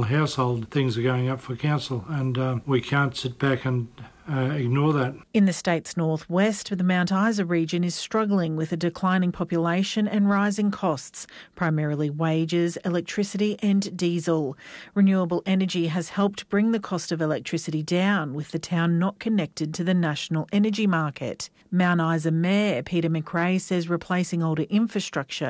household things are going up for council, and we can't sit back and ignore that. In the state's northwest, the Mount Isa region is struggling with a declining population and rising costs, primarily wages, electricity and diesel. Renewable energy has helped bring the cost of electricity down, with the town not connected to the national energy market. Mount Isa Mayor Peter McRae says replacing older infrastructure